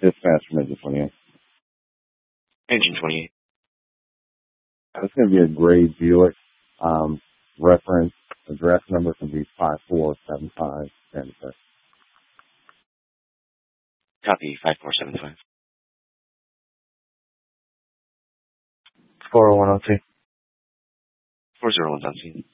Dispatch from Engine 28. Engine 28. It's going to be a gray Buick. Reference address number can be 5475 Sandusky. Copy 5475. 40102. 401 on scene.